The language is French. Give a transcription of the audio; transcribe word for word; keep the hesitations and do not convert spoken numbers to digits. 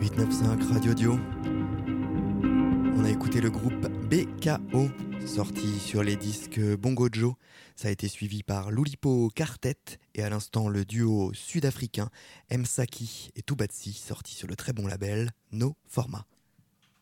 huit neuf cinq Radio Dio. On a écouté le groupe B K O, sorti sur les disques Bongo Joe. Ça a été suivi par Lulipo Quartet et à l'instant le duo sud-africain Msaki et Tubatsi, sorti sur le très bon label No Format.